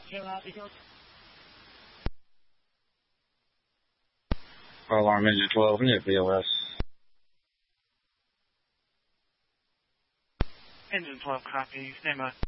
Alarm engine 12, near BOS. Engine 12, copy. Stand by.